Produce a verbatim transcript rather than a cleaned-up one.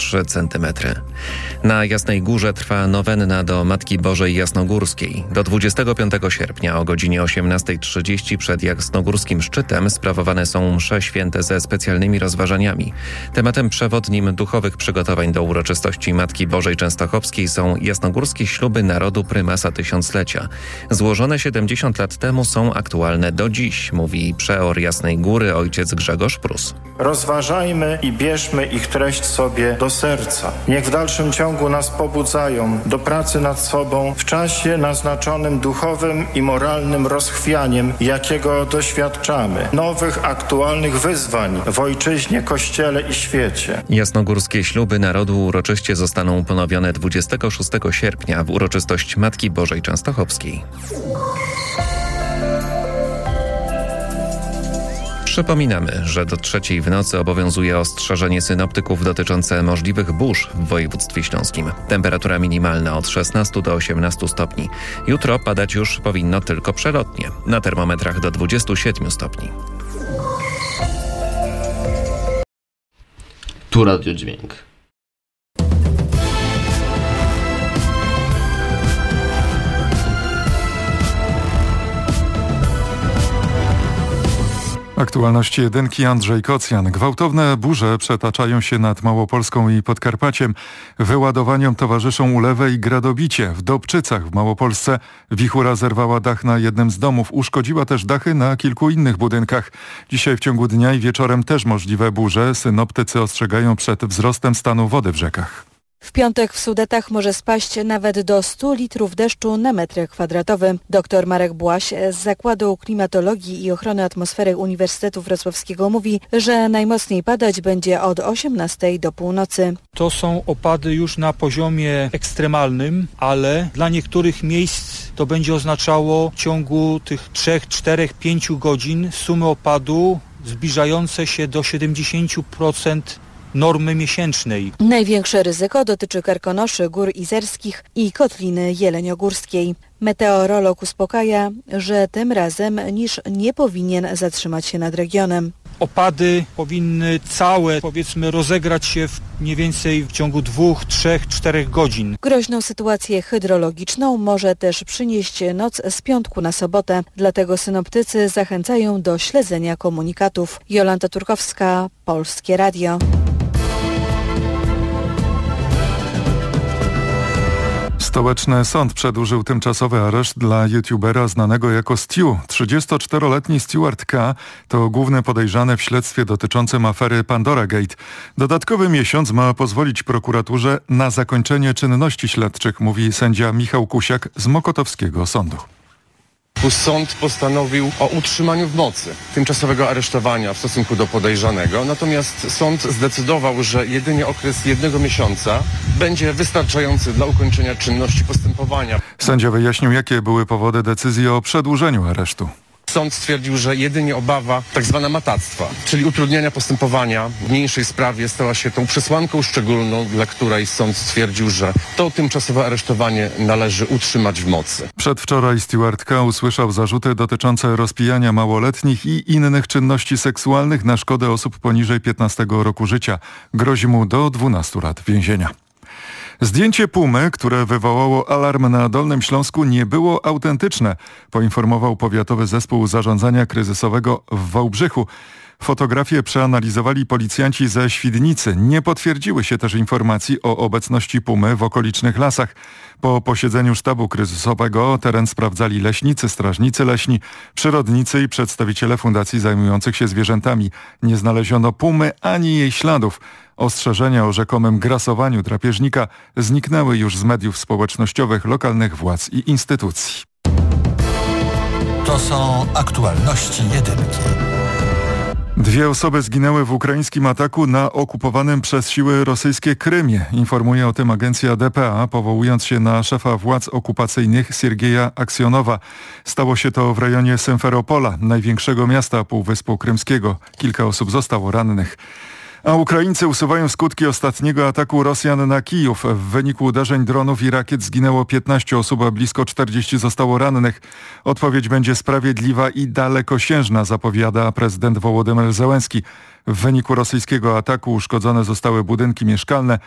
trzy centymetry. Na Jasnej Górze trwa nowenna do Matki Bożej Jasnogórskiej. Do dwudziestego piątego sierpnia o godzinie osiemnasta trzydzieści przed Jasnogórskim Szczytem sprawowane są msze święte ze specjalnymi rozważaniami. Tematem przewodnim duchowych przygotowań do uroczystości Matki Bożej Częstochowskiej są jasnogórskie śluby narodu prymasa tysiąclecia. Złożone siedemdziesiąt lat temu są aktualne do dziś, mówi przeor Jasnej Góry ojciec Grzegorz Prus. Rozważajmy i bierzmy ich treść sobie do serca. Niech w dalszym ciągu nas pobudzają do pracy nad sobą w czasie naznaczonym duchowym i moralnym rozchwianiem, jakiego doświadczamy. Nowych, aktualnych wyzwań w ojczyźnie, kościele i świecie. Jasnogórskie śluby narodu uroczyście zostaną ponowione dwudziestego szóstego sierpnia w uroczystość Matki Bożej Częstochowskiej. Przypominamy, że do trzeciej w nocy obowiązuje ostrzeżenie synoptyków dotyczące możliwych burz w województwie śląskim. Temperatura minimalna od szesnastu do osiemnastu stopni. Jutro padać już powinno tylko przelotnie. Na termometrach do dwudziestu siedmiu stopni. Tu Radio Dźwięk. Aktualności jedynki, Andrzej Kocjan. Gwałtowne burze przetaczają się nad Małopolską i Podkarpaciem. Wyładowaniom towarzyszą ulewy i gradobicie. W Dobczycach w Małopolsce wichura zerwała dach na jednym z domów. Uszkodziła też dachy na kilku innych budynkach. Dzisiaj w ciągu dnia i wieczorem też możliwe burze. Synoptycy ostrzegają przed wzrostem stanu wody w rzekach. W piątek w Sudetach może spaść nawet do stu litrów deszczu na metr kwadratowy. Dr Marek Błaś z Zakładu Klimatologii i Ochrony Atmosfery Uniwersytetu Wrocławskiego mówi, że najmocniej padać będzie od osiemnastej do północy. To są opady już na poziomie ekstremalnym, ale dla niektórych miejsc to będzie oznaczało w ciągu tych trzech, czterech, pięciu godzin sumy opadu zbliżające się do siedemdziesięciu procent normy miesięcznej. Największe ryzyko dotyczy Karkonoszy, Gór Izerskich i Kotliny Jeleniogórskiej. Meteorolog uspokaja, że tym razem niż nie powinien zatrzymać się nad regionem. Opady powinny całe, powiedzmy, rozegrać się w mniej więcej w ciągu dwóch, trzech, czterech godzin. Groźną sytuację hydrologiczną może też przynieść noc z piątku na sobotę. Dlatego synoptycy zachęcają do śledzenia komunikatów. Jolanta Turkowska, Polskie Radio. Stołeczny sąd przedłużył tymczasowy areszt dla youtubera znanego jako Stu. trzydziestoczteroletni Stuart K. to główny podejrzany w śledztwie dotyczącym afery Pandora Gate. Dodatkowy miesiąc ma pozwolić prokuraturze na zakończenie czynności śledczych, mówi sędzia Michał Kusiak z Mokotowskiego Sądu. Sąd postanowił o utrzymaniu w mocy tymczasowego aresztowania w stosunku do podejrzanego, natomiast sąd zdecydował, że jedynie okres jednego miesiąca będzie wystarczający dla ukończenia czynności postępowania. Sędzia wyjaśnił, jakie były powody decyzji o przedłużeniu aresztu. Sąd stwierdził, że jedynie obawa tak zwana matactwa, czyli utrudniania postępowania w mniejszej sprawie stała się tą przesłanką szczególną, dla której sąd stwierdził, że to tymczasowe aresztowanie należy utrzymać w mocy. Przedwczoraj Stuart K. usłyszał zarzuty dotyczące rozpijania małoletnich i innych czynności seksualnych na szkodę osób poniżej piętnastego roku życia. Grozi mu do dwunastu lat więzienia. Zdjęcie pumy, które wywołało alarm na Dolnym Śląsku, nie było autentyczne, poinformował Powiatowy Zespół Zarządzania Kryzysowego w Wałbrzychu. Fotografię przeanalizowali policjanci ze Świdnicy. Nie potwierdziły się też informacji o obecności pumy w okolicznych lasach. Po posiedzeniu sztabu kryzysowego teren sprawdzali leśnicy, strażnicy leśni, przyrodnicy i przedstawiciele fundacji zajmujących się zwierzętami. Nie znaleziono pumy ani jej śladów. Ostrzeżenia o rzekomym grasowaniu drapieżnika zniknęły już z mediów społecznościowych, lokalnych władz i instytucji. To są aktualności jedynki. Dwie osoby zginęły w ukraińskim ataku na okupowanym przez siły rosyjskie Krymie. Informuje o tym agencja D P A, powołując się na szefa władz okupacyjnych Siergieja Aksjonowa. Stało się to w rejonie Symferopola, największego miasta Półwyspu Krymskiego. Kilka osób zostało rannych. A Ukraińcy usuwają skutki ostatniego ataku Rosjan na Kijów. W wyniku uderzeń dronów i rakiet zginęło piętnaście osób, a blisko czterdzieści zostało rannych. Odpowiedź będzie sprawiedliwa i dalekosiężna, zapowiada prezydent Wołodymyr Zełenski. W wyniku rosyjskiego ataku uszkodzone zostały budynki mieszkalne,